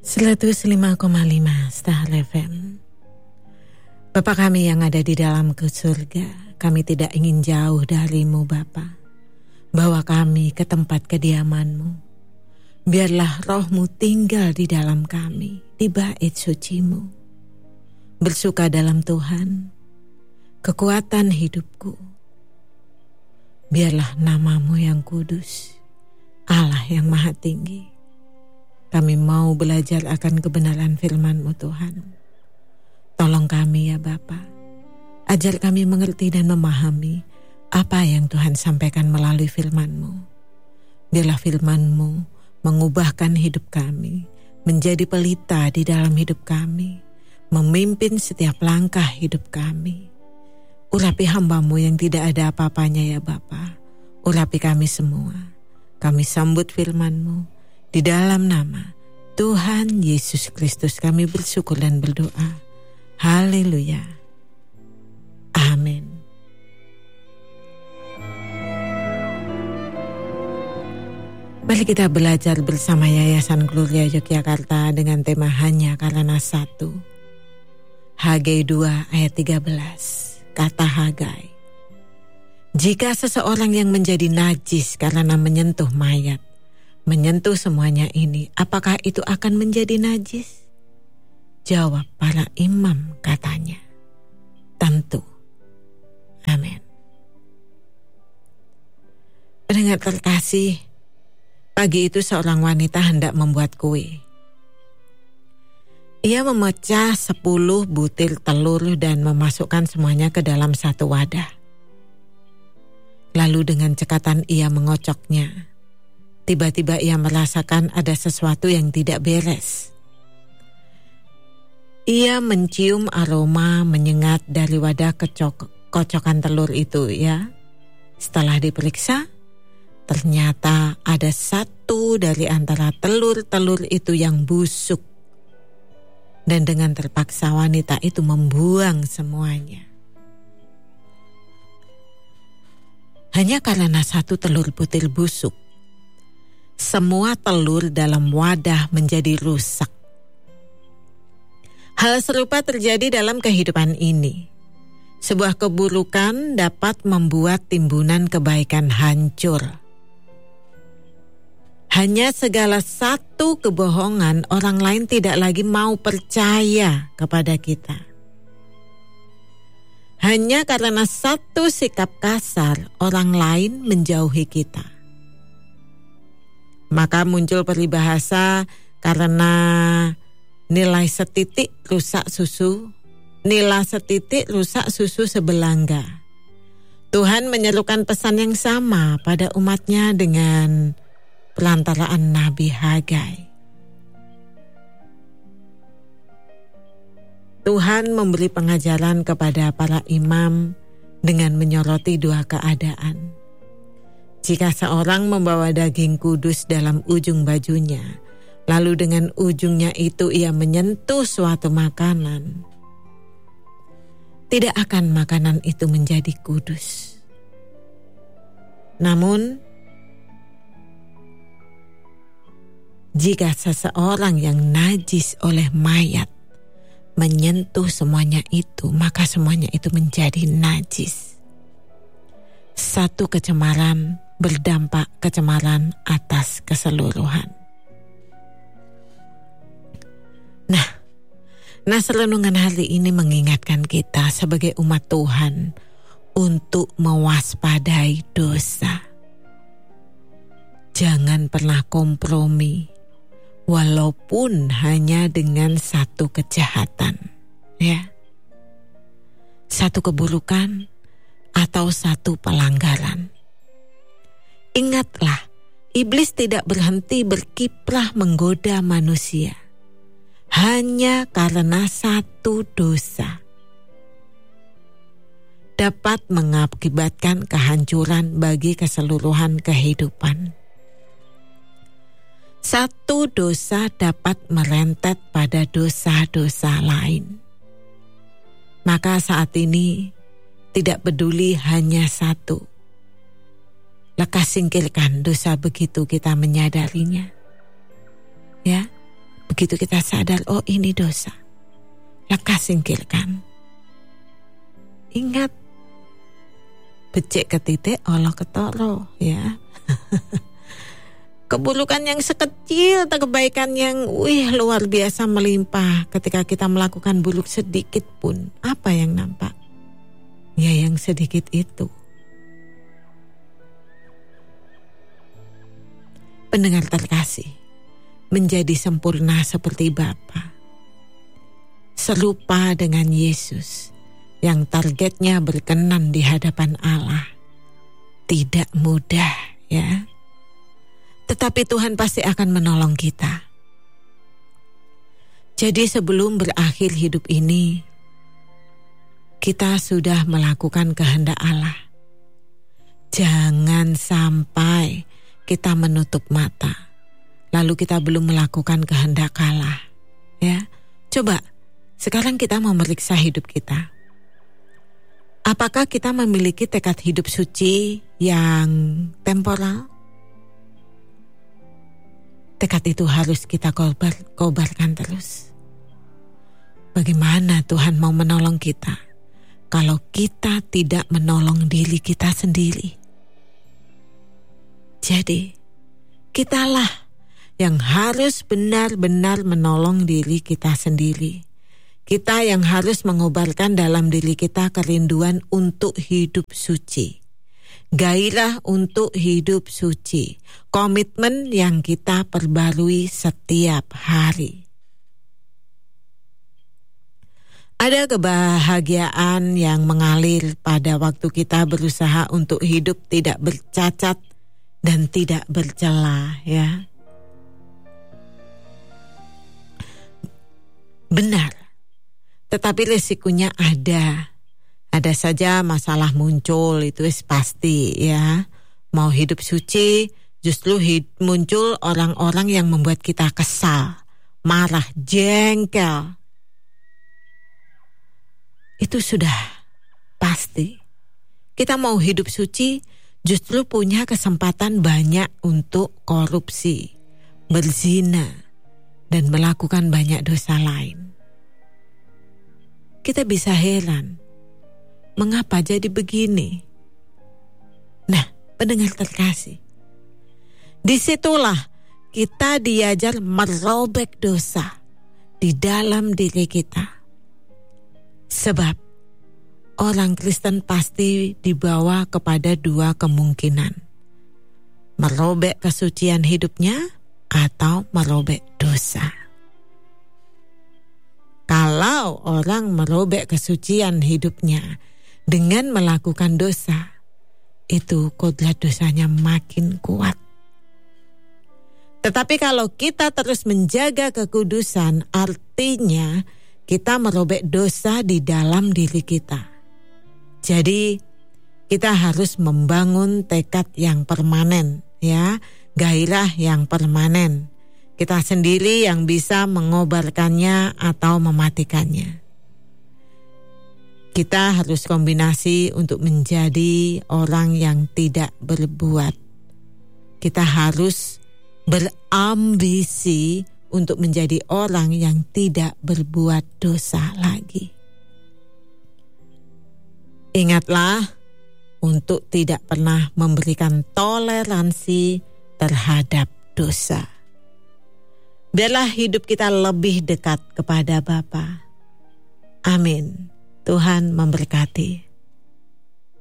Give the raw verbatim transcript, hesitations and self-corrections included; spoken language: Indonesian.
seratus lima koma lima Star F M. Bapa kami yang ada di dalam surga, kami tidak ingin jauh darimu Bapa. Bawa kami ke tempat kediaman-Mu. Biarlah roh-Mu tinggal di dalam kami, di bait suci-Mu. Bersuka dalam Tuhan, kekuatan hidupku. Biarlah nama-Mu yang kudus, Allah yang maha tinggi. Kami mau belajar akan kebenaran firman-Mu Tuhan. Tolong kami ya Bapa. Ajar kami mengerti dan memahami apa yang Tuhan sampaikan melalui firman-Mu. Biarlah firman-Mu mengubahkan hidup kami, menjadi pelita di dalam hidup kami, memimpin setiap langkah hidup kami. Urapi hamba-Mu yang tidak ada apa-apanya ya Bapa. Urapi kami semua. Kami sambut firman-Mu. Di dalam nama Tuhan Yesus Kristus kami bersyukur dan berdoa. Haleluya. Amin. Mari kita belajar bersama Yayasan Gloria Yogyakarta dengan tema Hanya Karena Satu. Hagai dua ayat tiga belas. Kata Hagai, jika seseorang yang menjadi najis karena menyentuh mayat, menyentuh semuanya ini, apakah itu akan menjadi najis? Jawab para imam katanya, tentu. Amin. Pendengar terkasih, pagi itu seorang wanita hendak membuat kue. Ia memecah sepuluh butir telur dan memasukkan semuanya ke dalam satu wadah. Lalu dengan cekatan ia mengocoknya. Tiba-tiba ia merasakan ada sesuatu yang tidak beres. Ia mencium aroma menyengat dari wadah kecok, kocokan telur itu ya. Setelah diperiksa, ternyata ada satu dari antara telur-telur itu yang busuk. Dan dengan terpaksa wanita itu membuang semuanya. Hanya karena satu telur butir busuk, semua telur dalam wadah menjadi rusak. Hal serupa terjadi dalam kehidupan ini. Sebuah keburukan dapat membuat timbunan kebaikan hancur. Hanya segala satu kebohongan orang lain tidak lagi mau percaya kepada kita. Hanya karena satu sikap kasar orang lain menjauhi kita. Maka muncul peribahasa karena nilai setitik rusak susu, nilai setitik rusak susu sebelangga. Tuhan menyerukan pesan yang sama pada umatnya dengan pelantaraan Nabi Hagai. Tuhan memberi pengajaran kepada para imam dengan menyoroti dua keadaan. Jika seorang membawa daging kudus dalam ujung bajunya, lalu dengan ujungnya itu ia menyentuh suatu makanan, tidak akan makanan itu menjadi kudus. Namun, jika seseorang yang najis oleh mayat menyentuh semuanya itu, maka semuanya itu menjadi najis. Satu kecemaran berdampak kecemaran atas keseluruhan. Nah, nas renungan hari ini mengingatkan kita sebagai umat Tuhan untuk mewaspadai dosa. Jangan pernah kompromi. Walaupun hanya dengan satu kejahatan, ya, satu keburukan atau satu pelanggaran. Ingatlah, iblis tidak berhenti berkiprah menggoda manusia hanya karena satu dosa. Dapat mengakibatkan kehancuran bagi keseluruhan kehidupan. Satu dosa dapat merentet pada dosa-dosa lain. Maka saat ini tidak peduli hanya satu. Lekas singkirkan dosa begitu kita menyadarinya. Ya, Begitu kita sadar, oh ini dosa, lekas singkirkan. Ingat, becek ke titik, Allah ketoro, ya. Keburukan yang sekecil atau kebaikan yang wih luar biasa melimpah, ketika kita melakukan buruk sedikit pun, apa yang nampak? Ya yang sedikit itu. Pendengar terkasih, menjadi sempurna seperti Bapa, serupa dengan Yesus yang targetnya berkenan di hadapan Allah, tidak mudah, ya. Tetapi Tuhan pasti akan menolong kita. Jadi sebelum berakhir hidup ini, kita sudah melakukan kehendak Allah. Jangan sampai kita menutup mata, lalu kita belum melakukan kehendak Allah. Ya, coba sekarang kita mau meriksa hidup kita. Apakah kita memiliki tekad hidup suci yang temporal? Tekad itu harus kita kobar, kobarkan terus. Bagaimana Tuhan mau menolong kita kalau kita tidak menolong diri kita sendiri? Jadi, kitalah yang harus benar-benar menolong diri kita sendiri. Kita yang harus mengobarkan dalam diri kita kerinduan untuk hidup suci. Gairah untuk hidup suci, komitmen yang kita perbarui setiap hari. Ada kebahagiaan yang mengalir pada waktu kita berusaha untuk hidup tidak bercacat dan tidak bercela, ya. Benar, tetapi risikonya ada. Ada saja masalah muncul, itu pasti, ya. Mau hidup suci, justru hid- muncul orang-orang yang membuat kita kesal, marah, jengkel. Itu sudah pasti. Kita mau hidup suci, justru punya kesempatan banyak untuk korupsi, berzina, dan melakukan banyak dosa lain. Kita bisa heran, mengapa jadi begini? Nah, pendengar terkasih, disitulah kita diajar merobek dosa di dalam diri kita. Sebab orang Kristen pasti dibawa kepada dua kemungkinan. Merobek kesucian hidupnya atau merobek dosa. Kalau orang merobek kesucian hidupnya dengan melakukan dosa, itu kodrat dosanya makin kuat. Tetapi kalau kita terus menjaga kekudusan, artinya kita merobek dosa di dalam diri kita. Jadi kita harus membangun tekad yang permanen, ya, gairah yang permanen. Kita sendiri yang bisa mengobarkannya atau mematikannya. Kita harus kombinasi untuk menjadi orang yang tidak berbuat. Kita harus berambisi untuk menjadi orang yang tidak berbuat dosa lagi. Ingatlah untuk tidak pernah memberikan toleransi terhadap dosa. Biarlah hidup kita lebih dekat kepada Bapa. Amin. Tuhan memberkati.